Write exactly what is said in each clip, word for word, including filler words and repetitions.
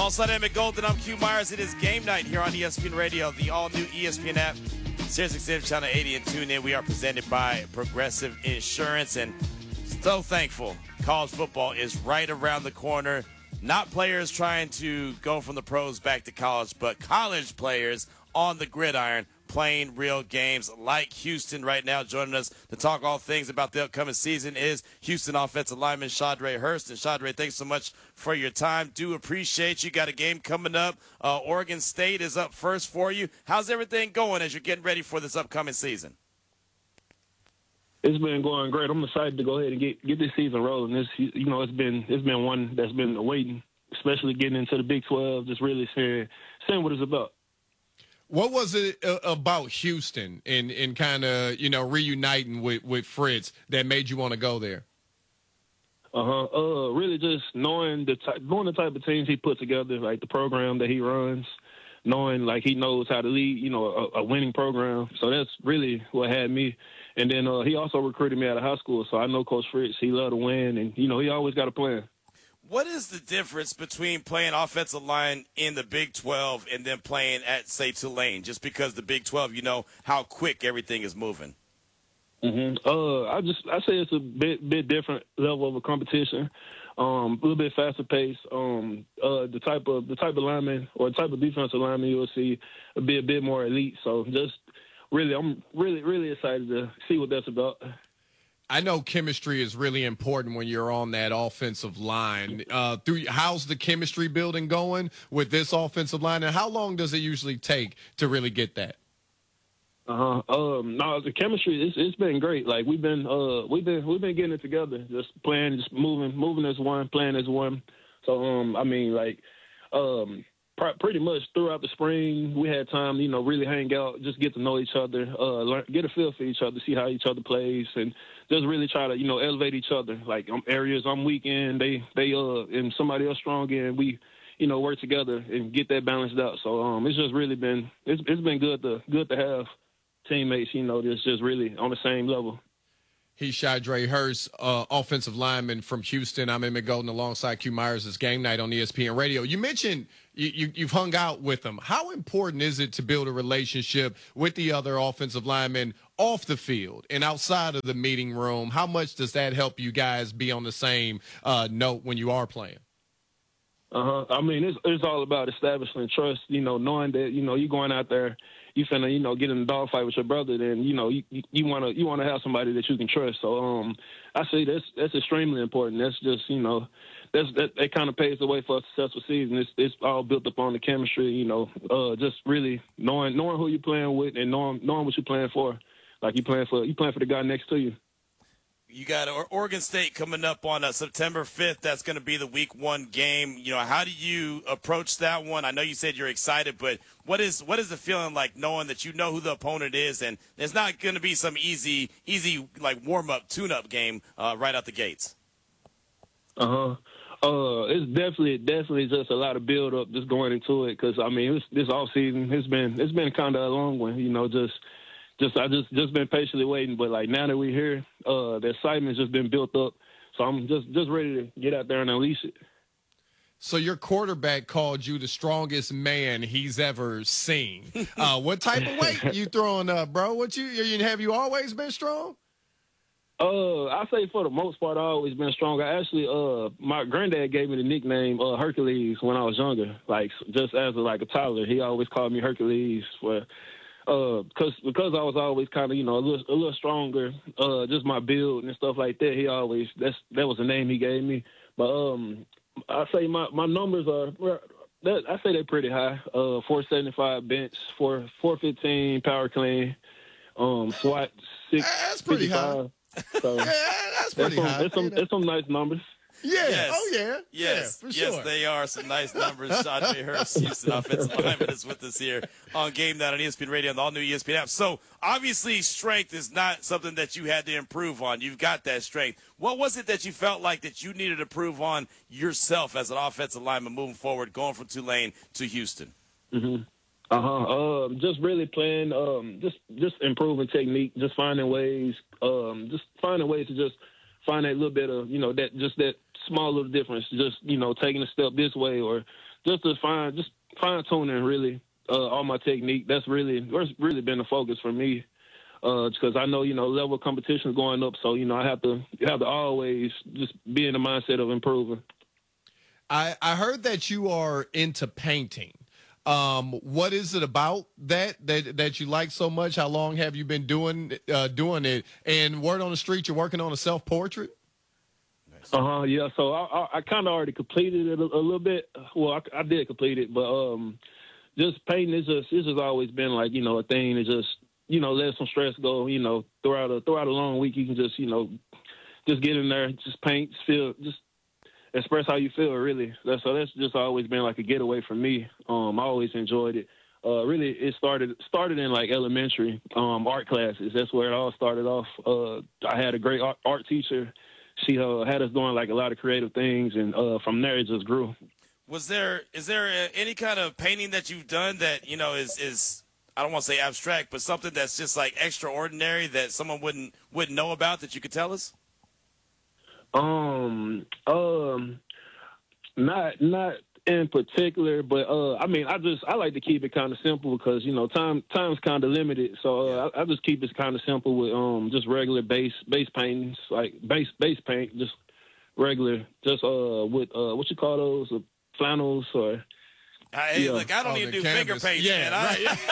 Alongside Emmett Golden, I'm Q Myers. It is game night here on E S P N Radio, the all-new E S P N app, SiriusXM Channel eighty, and tune in. We are presented by Progressive Insurance, and so thankful college football is right around the corner. Not players trying to go from the pros back to college, but college players on the gridiron playing real games like Houston right now. Joining us to talk all things about the upcoming season is Houston offensive lineman Shadre Hurst. And Shadre, thanks so much for your time. Do appreciate you. Got a game coming up. Uh, Oregon State is up first for you. How's everything going as you're getting ready for this upcoming season? It's been going great. I'm excited to go ahead and get get this season rolling. This, you know, it's been it's been one that's been waiting, especially getting into the Big twelve, just really seeing seeing what it's about. What was it uh, about Houston and, and kind of, you know, reuniting with, with Fritz that made you want to go there? Uh-huh. Uh, really just knowing the, ty- knowing the type of teams he put together, like the program that he runs, knowing, like, he knows how to lead, you know, a, a winning program. So that's really what had me. And then uh, he also recruited me out of high school, so I know Coach Fritz. He loved to win, and, you know, he always got a plan. What is the difference between playing offensive line in the Big twelve and then playing at, say, Tulane? Just because the Big twelve, you know how quick everything is moving. Mm-hmm. Uh, I just I say it's a bit bit different level of a competition, um, a little bit faster pace. Um, uh, the type of the type of lineman or the type of defensive lineman you'll see a bit a bit more elite. So just really, I'm really really excited to see what that's about. I know chemistry is really important when you're on that offensive line. Uh, through how's the chemistry building going with this offensive line, and how long does it usually take to really get that? Uh huh. Um, no, the chemistry it's it's been great. Like we've been uh we've been we've been getting it together, just playing, just moving moving as one, playing as one. So um, I mean like um. Pretty much throughout the spring, we had time, you know, really hang out, just get to know each other, uh, learn, get a feel for each other, see how each other plays, and just really try to, you know, elevate each other. Like um, areas I'm weak in, they they uh, and somebody else strong in, we, you know, work together and get that balanced out. So um, it's just really been it's it's been good to good to have teammates, you know, that's just really on the same level. He's Shadre Hurst, uh, offensive lineman from Houston. I'm Emmett Golden alongside Q Myers. It's game night on E S P N Radio. You mentioned you, you, you've hung out with them. How important is it to build a relationship with the other offensive linemen off the field and outside of the meeting room? How much does that help you guys be on the same uh, note when you are playing? Uh-huh. I mean, it's it's all about establishing trust, you know, knowing that, you know, you're going out there, you finna, you know, get in a dogfight with your brother, then, you know, you you want to you want to have somebody that you can trust. So um, I say that's that's extremely important. That's just, you know, that's that, that kind of paves the way for a successful season. It's it's all built upon the chemistry, you know, uh, just really knowing knowing who you're playing with and knowing knowing what you're playing for. Like you playing for you playing for the guy next to you. You got Oregon State coming up on uh, September fifth. That's going to be the week one game. You know, how do you approach that one? I know you said you're excited, but what is what is the feeling like knowing that you know who the opponent is, and it's not going to be some easy, easy like warm-up, tune-up game uh, right out the gates? Uh-huh. Uh, it's definitely, definitely just a lot of build-up just going into it because, I mean, it's, this off-season, it's been, it's been kind of a long one, you know, just – Just I just just been patiently waiting, but like now that we're here, uh, the excitement's just been built up. So I'm just just ready to get out there and unleash it. So your quarterback called you the strongest man he's ever seen. Uh, what type of weight you throwing up, bro? What you, you have you always been strong? Uh, I say for the most part, I've always been strong. I actually, uh, my granddad gave me the nickname uh, Hercules when I was younger. Like just as a, like a toddler, he always called me Hercules for. Uh, cause, because I was always kind of, you know, a little, a little stronger, uh, just my build and stuff like that. He always, that's, that was the name he gave me. But, um, I say my, my numbers are, that, I say they're pretty high. Uh, four seventy-five bench, four, four fifteen power clean, um, SWAT six. That's pretty high. So yeah, that's pretty some, high. That's some, that's some nice numbers. Yeah. Yes. Oh, yeah. Yes. Yeah, for yes, sure. they are some nice numbers. Shadre Hurst, Houston offensive lineman, is with us here on Game Night on E S P N Radio and the all-new E S P N app. So, obviously, strength is not something that you had to improve on. You've got that strength. What was it that you felt like that you needed to improve on yourself as an offensive lineman moving forward, going from Tulane to Houston? Mm-hmm. Uh-huh. Um, just really playing, um, just just improving technique, just finding ways, um, just finding ways to just find that little bit of, you know, that just that small little difference, just, you know, taking a step this way or just to find, just fine tuning really uh, all my technique. That's really, that's really been the focus for me. Uh, because I know, you know, level of competition is going up. So, you know, I have to have to always just be in the mindset of improving. I, I heard that you are into painting. Um, what is it about that, that that you like so much? How long have you been doing uh, doing it? And word on the street, you're working on a self-portrait? Uh huh. Yeah. So I, I, I kind of already completed it a, a little bit. Well, I, I did complete it, but um, just painting is just it's just always been like, you know, a thing to just, you know, let some stress go. You know, throughout a throughout a long week, you can just, you know, just get in there, just paint, just feel, just express how you feel. Really. That's so that's just always been like a getaway for me. Um, I always enjoyed it. Uh, really, it started started in like elementary um, art classes. That's where it all started off. Uh, I had a great art, art teacher. She uh, had us doing like a lot of creative things, and uh, from there it just grew. Was there is there uh, any kind of painting that you've done that, you know, is is I don't want to say abstract, but something that's just like extraordinary that someone wouldn't wouldn't know about that you could tell us? Um, um, not not in particular, but uh, I mean, I just I like to keep it kind of simple because, you know, time time's kind of limited, so uh, I, I just keep it kind of simple with um just regular base base paintings, like base base paint, just regular, just uh with uh what you call those uh, flannels or. Hey, yeah. look, I don't Oh, even the do canvas. finger paints, Yeah, man. I,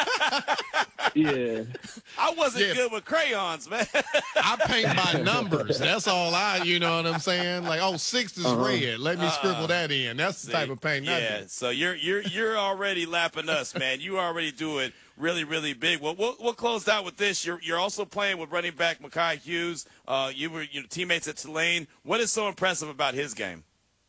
right. Yeah. I wasn't Yeah. good with crayons, man. I paint by numbers. That's all I, you know what I'm saying? Like, oh, six is Uh-huh. red. Let me scribble that in. That's the type of paint I Yeah, do. so you're you're you're already lapping us, man. You already do it really, really big. Well, we'll we'll close out with this. You're you're also playing with running back Mekhi Hughes. Uh, you were you know, teammates at Tulane. What is so impressive about his game?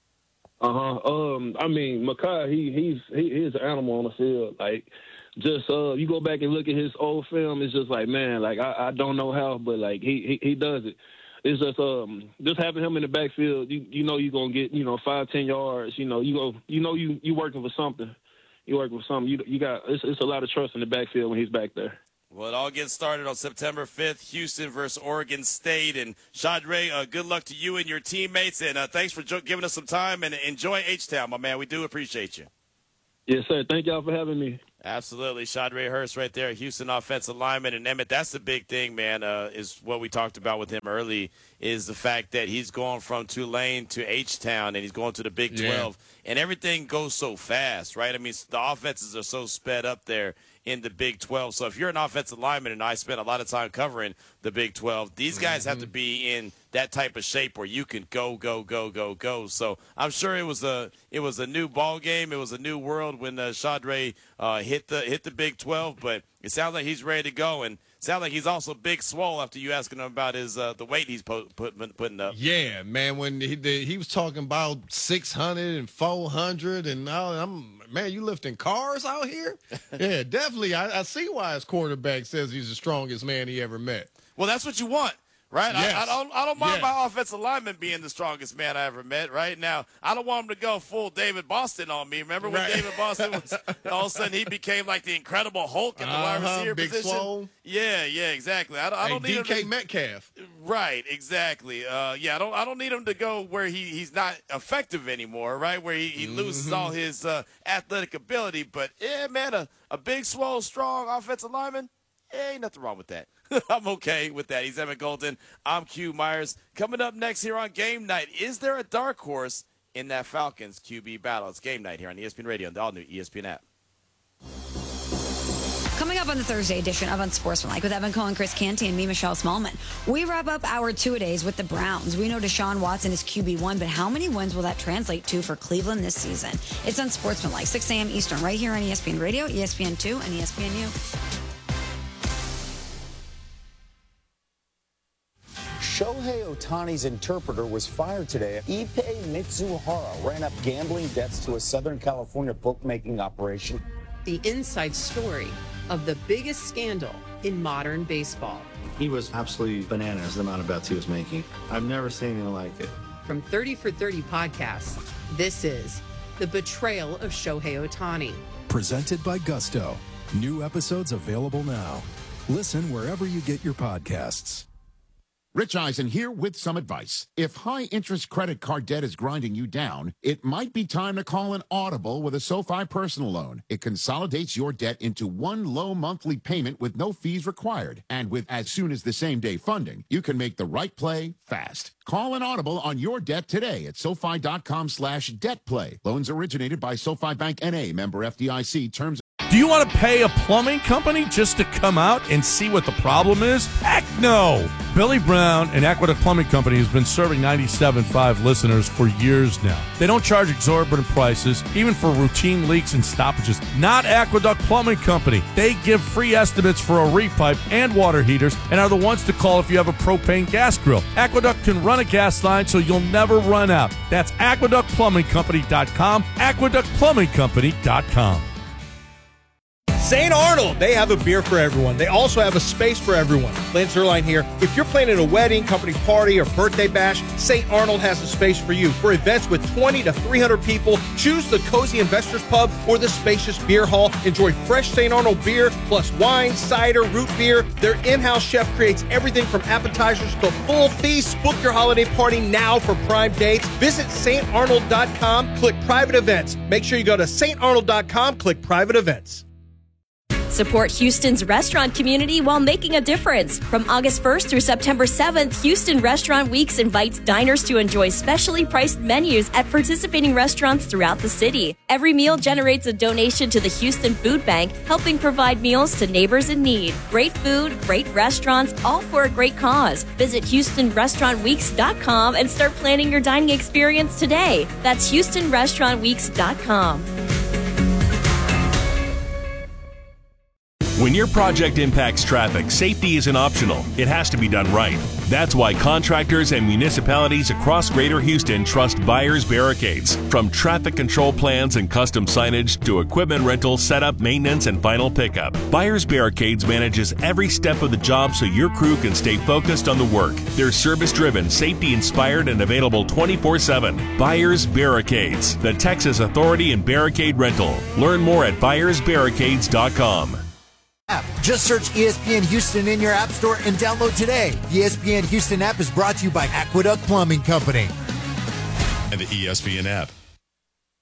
Uh huh. Um, I mean, Mekhi, he he's he, he's an animal on the field. Like, just uh, you go back and look at his old film. It's just like, man, like I, I don't know how, but like he, he he does it. It's just um, just having him in the backfield. You you know you're gonna get, you know, five ten yards. You know you go you know you you working for something. You working for something. You you got it's, it's a lot of trust in the backfield when he's back there. Well, it all gets started on September fifth, Houston versus Oregon State. And Chandre, uh, good luck to you and your teammates, and uh, thanks for jo- giving us some time, and enjoy H-Town, my man. We do appreciate you. Yes, sir. Thank y'all for having me. Absolutely. Chandre Hurst right there, Houston offensive lineman. And, Emmett, that's the big thing, man, uh, is what we talked about with him early, is the fact that he's going from Tulane to H-Town, and he's going to the Big twelve. Yeah. And everything goes so fast, right? I mean, the offenses are so sped up there in the Big twelve. So if you're an offensive lineman, and I spent a lot of time covering the Big twelve, these guys mm-hmm. have to be in that type of shape where you can go, go, go, go, go. So I'm sure it was a it was a new ball game. It was a new world when uh, Chandre uh, hit the hit the Big twelve. But it sounds like he's ready to go, and it sounds like he's also big swole after you asking him about his uh, the weight he's po- put, putting up. Yeah, man. When he the, he was talking about six hundred and four hundred, and all, I'm man, you lifting cars out here? Yeah, definitely. I, I see why his quarterback says he's the strongest man he ever met. Well, that's what you want. Right? Yes. I, I don't I don't mind yes. my offensive lineman being the strongest man I ever met. Right now, I don't want him to go full David Boston on me. Remember when right. David Boston was all of a sudden he became like the Incredible Hulk in the uh-huh. wide receiver Big position? Swole. Yeah, yeah, exactly. I, I hey, don't need D K him to, Metcalf. Right, exactly. Uh, yeah, I don't I don't need him to go where he, he's not effective anymore. Right, where he, he mm-hmm. loses all his uh, athletic ability. But yeah, man, a, a big, swole, strong offensive lineman. Ain't nothing wrong with that. I'm okay with that. He's Emmett Golden. I'm Q Myers. Coming up next here on Game Night, is there a dark horse in that Falcons Q B battle? It's Game Night here on E S P N Radio and the all-new E S P N app. Coming up on the Thursday edition of Unsportsmanlike with Evan Cohen, Chris Canty, and me, Michelle Smallman. We wrap up our two-a-days with the Browns. We know Deshaun Watson is Q B one, but how many wins will that translate to for Cleveland this season? It's Unsportsmanlike, six a.m. Eastern, right here on E S P N Radio, E S P N two, and E S P N U. Shohei Ohtani's interpreter was fired today. Ippei Mitsuhara ran up gambling debts to a Southern California bookmaking operation. The inside story of the biggest scandal in modern baseball. He was absolutely bananas, the amount of bets he was making. I've never seen anything like it. From thirty for thirty podcasts, this is The Betrayal of Shohei Ohtani. Presented by Gusto. New episodes available now. Listen wherever you get your podcasts. Rich Eisen here with some advice. If high-interest credit card debt is grinding you down, it might be time to call an audible with a SoFi personal loan. It consolidates your debt into one low monthly payment with no fees required. And with as soon as the same-day funding, you can make the right play fast. Call an audible on your debt today at SoFi.com slash debt play. Loans originated by SoFi Bank N A, member F D I C. Terms. Do you want to pay a plumbing company just to come out and see what the problem is? Heck no! Billy Brown and Aqueduct Plumbing Company has been serving ninety-seven point five listeners for years now. They don't charge exorbitant prices, even for routine leaks and stoppages. Not Aqueduct Plumbing Company. They give free estimates for a repipe and water heaters and are the ones to call if you have a propane gas grill. Aqueduct can run a gas line so you'll never run out. That's aqueduct plumbing company dot com, aqueduct plumbing company dot com. Saint Arnold, they have a beer for everyone. They also have a space for everyone. Lance Zierlein here. If you're planning a wedding, company party, or birthday bash, Saint Arnold has a space for you. For events with twenty to three hundred people, choose the Cozy Investors Pub or the spacious beer hall. Enjoy fresh Saint Arnold beer, plus wine, cider, root beer. Their in-house chef creates everything from appetizers to full feasts. Book your holiday party now for prime dates. Visit saint arnold dot com, click private events. Make sure you go to saint arnold dot com, click private events. Support Houston's restaurant community while making a difference. From August first through September seventh, Houston Restaurant Weeks invites diners to enjoy specially priced menus at participating restaurants throughout the city. Every meal generates a donation to the Houston Food Bank, helping provide meals to neighbors in need. Great food, great restaurants, all for a great cause. Visit houston restaurant weeks dot com and start planning your dining experience today. That's houston restaurant weeks dot com. When your project impacts traffic, safety isn't optional. It has to be done right. That's why contractors and municipalities across Greater Houston trust Byers Barricades. From traffic control plans and custom signage to equipment rental, setup, maintenance, and final pickup, Byers Barricades manages every step of the job so your crew can stay focused on the work. They're service-driven, safety-inspired, and available twenty-four seven. Byers Barricades, the Texas authority in barricade rental. Learn more at byers barricades dot com. App. Just search E S P N Houston in your app store and download today. The E S P N Houston app is brought to you by Aqueduct Plumbing Company. And the E S P N app.